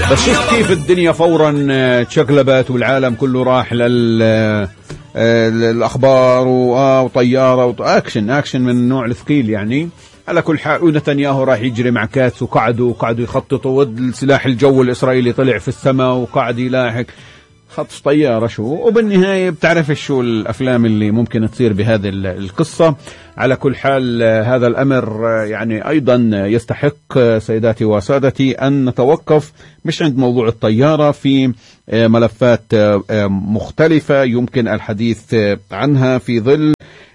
بس شوف كيف الدنيا فورا تشقلبت والعالم كله راح للأخبار وطيارة أكشن من النوع الثقيل يعني. على كل حال ونتنياهو راح يجري مع كاتس وقعدوا يخططوا، والسلاح الجو الإسرائيلي طلع في السماء وقعد يلاحق خطف طيارة شو، وبالنهاية بتعرف شو الأفلام اللي ممكن تصير بهذه القصة. على كل حال هذا الأمر يعني أيضا يستحق سيداتي وسادتي أن نتوقف مش عند موضوع الطيارة، في ملفات مختلفة يمكن الحديث عنها في ظل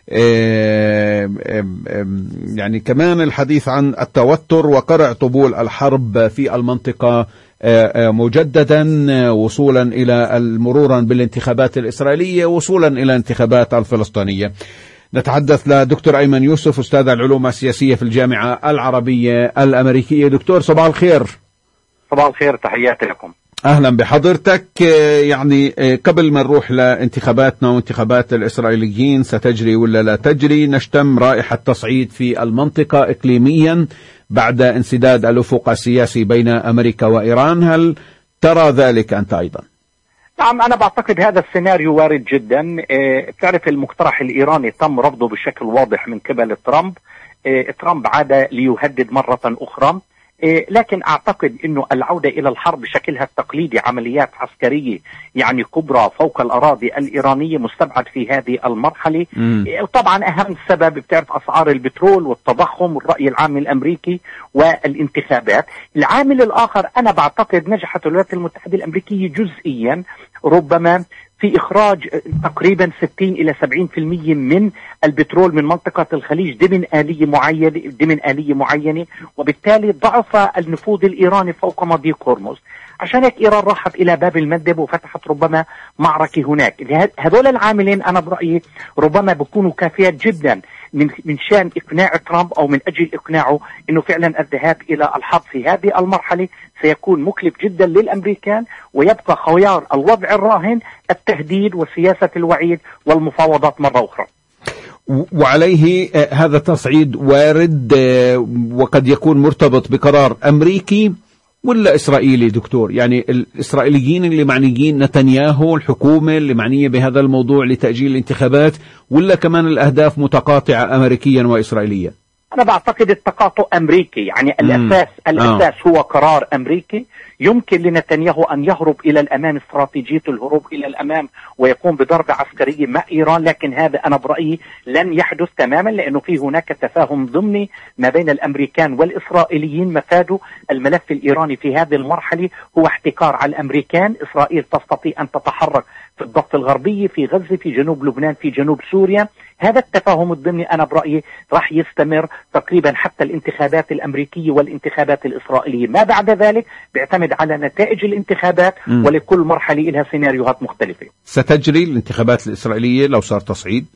يعني كمان الحديث عن التوتر وقرع طبول الحرب في المنطقة مجددا، وصولا إلى مرورا بالانتخابات الإسرائيلية، وصولا إلى الانتخابات الفلسطينية. نتحدث لدكتور أيمن يوسف، أستاذ العلوم السياسية في الجامعة العربية الأمريكية. دكتور صباح الخير. صباح الخير، تحياتي لكم. أهلا بحضرتك. يعني قبل ما نروح لانتخاباتنا وانتخابات الإسرائيليين ستجري ولا لا تجري، نشتم رائحة تصعيد في المنطقة إقليميا بعد انسداد الأفق السياسي بين أمريكا وإيران. هل ترى ذلك أنت أيضا؟ نعم، أنا بعتقد هذا السيناريو وارد جدا. تعرف المقترح الإيراني تم رفضه بشكل واضح من قبل ترامب. ترامب عاد ليهدد مرة أخرى، لكن أعتقد أنه العودة إلى الحرب بشكلها التقليدي، عمليات عسكرية يعني كبرى فوق الأراضي الإيرانية، مستبعد في هذه المرحلة. طبعا أهم سبب بتعرف أسعار البترول والتضخم والرأي العام الأمريكي والانتخابات. العامل الآخر أنا بعتقد نجحت الولايات المتحدة الأمريكية جزئيا ربما في إخراج تقريبا 60 إلى 70% من البترول من منطقة الخليج ضمن آلية معينة، وبالتالي ضعف النفوذ الإيراني فوق مضيق هرمز. عشان هيك إيران راحت إلى باب المندب وفتحت ربما معركة هناك. هذول العاملين أنا برأيي ربما بيكونوا كافيات جدا من شان إقناع ترامب أو من أجل إقناعه أنه فعلا الذهاب إلى الحرب في هذه المرحلة سيكون مكلف جدا للأمريكان، ويبقى خيار الوضع الراهن التهديد وسياسة الوعيد والمفاوضات مرة أخرى. وعليه هذا التصعيد وارد وقد يكون مرتبط بقرار أمريكي ولا إسرائيلي دكتور؟ يعني الإسرائيليين اللي معنيين، نتنياهو الحكومة اللي معنية بهذا الموضوع لتأجيل الانتخابات، ولا كمان الأهداف متقاطعة أمريكيا وإسرائيليا؟ أنا بعتقد التقاطع أمريكي، يعني الأساس هو قرار أمريكي. يمكن لنتنياهو أن يهرب إلى الأمام، استراتيجية الهروب إلى الأمام ويقوم بضربة عسكرية مع إيران، لكن هذا أنا برأيي لن يحدث تماما، لأنه في هناك تفاهم ضمني ما بين الأمريكان والإسرائيليين. مفاد الملف الإيراني في هذه المرحلة هو احتكار على الأمريكان. إسرائيل تستطيع أن تتحرك في الضفة الغربية، في غزة، في جنوب لبنان، في جنوب سوريا. هذا التفاهم الضمني أنا برأيي راح يستمر تقريبا حتى الانتخابات الأمريكية والانتخابات الإسرائيلية. ما بعد ذلك بيعتمد على نتائج الانتخابات، ولكل مرحلة لها سيناريوهات مختلفة. ستجري الانتخابات الإسرائيلية لو صار تصعيد؟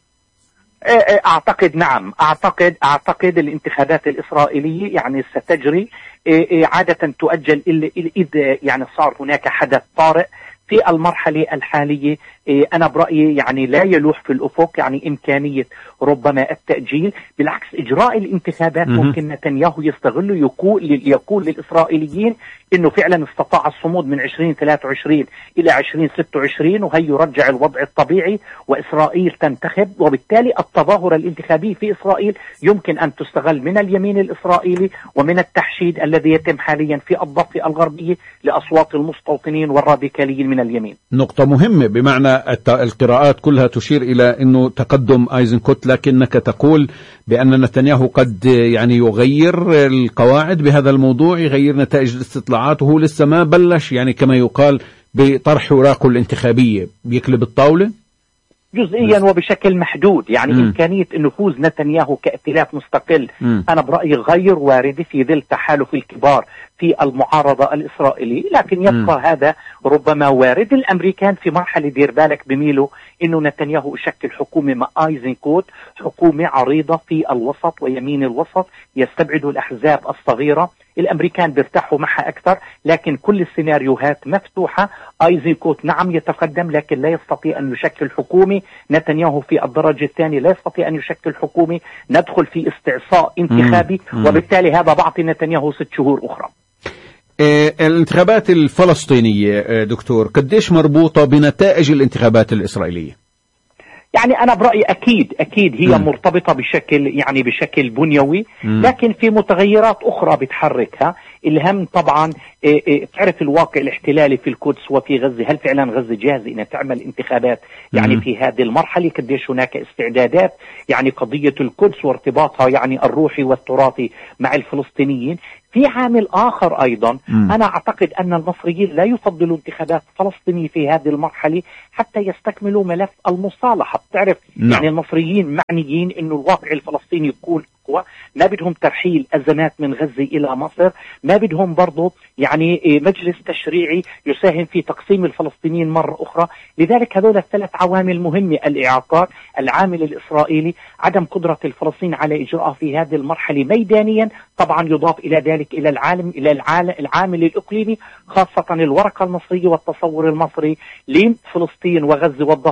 أعتقد نعم، أعتقد الانتخابات الإسرائيلية يعني ستجري. عادة تؤجل إذا يعني صار هناك حدث طارئ. في المرحلة الحالية أنا برأيي يعني لا يلوح في الأفق يعني إمكانية ربما التأجيل. بالعكس، إجراء الانتخابات ممكن نتنياهو يستغله، يقول للإسرائيليين إنه فعلا استطاع الصمود من 2023 إلى 2026، وهي يرجع الوضع الطبيعي وإسرائيل تنتخب. وبالتالي التظاهرة الانتخابية في إسرائيل يمكن أن تستغل من اليمين الإسرائيلي ومن التحشيد الذي يتم حاليا في الضفة الغربية لأصوات المستوطنين والراديكاليين من اليمين. نقطة مهمة، بمعنى القراءات كلها تشير إلى أنه تقدم أيزنكوت، لكنك تقول بأن نتنياهو قد يعني يغير القواعد بهذا الموضوع، يغير نتائج الاستطلاعات، وهو لسه ما بلش يعني كما يقال بطرح اوراقه الانتخابية، بيقلب الطاولة جزئيا وبشكل محدود. يعني إمكانية نفوذ نتنياهو كائتلاف مستقل أنا برأيي غير واردة في ظل تحالف الكبار في المعارضة الإسرائيلية، لكن يبقى هذا ربما وارد. الأمريكان في مرحلة دير بالك بميلوا إنه نتنياهو يشكل حكومة مع أيزنكوت، حكومة عريضة في الوسط ويمين الوسط، يستبعد الأحزاب الصغيرة. الأمريكان بيرتاحوا معها أكثر، لكن كل السيناريوهات مفتوحة. أيزنكوت نعم يتقدم، لكن لا يستطيع أن يشكل حكومة. نتنياهو في الدرجة الثانية لا يستطيع أن يشكل حكومة. ندخل في استعصاء انتخابي، وبالتالي هذا بعطي نتنياهو 6 شهور أخرى. الانتخابات الفلسطينية دكتور قديش مربوطة بنتائج الانتخابات الإسرائيلية؟ يعني أنا برأيي أكيد هي مرتبطة بشكل بنيوي، لكن في متغيرات أخرى بتحركها. الهم طبعا تعرف الواقع الاحتلالي في القدس وفي غزة، هل فعلا غزة جاهزة إنها تعمل انتخابات في هذه المرحلة؟ قديش هناك استعدادات قضية القدس وارتباطها الروحي والتراثي مع الفلسطينيين. في عامل آخر أيضا، أنا أعتقد أن المصريين لا يفضلوا انتخابات فلسطينية في هذه المرحلة حتى يستكملوا ملف المصالحة. بتعرف المصريين معنيين أنه الواقع الفلسطيني يكون أقوى، ما بدهم ترحيل أزمات من غزة إلى مصر، ما بدهم برضو مجلس تشريعي يساهم في تقسيم الفلسطينيين مرة أخرى. لذلك هذول الثلاث عوامل مهمة: الإعاقات، العامل الإسرائيلي، عدم قدرة الفلسطينيين على إجراء في هذه المرحلة ميدانيا. طبعا يضاف إلى ذلك إلى العامل الإقليمي، خاصة الورقة المصرية والتصور المصري لفلسطين وغزة والضفة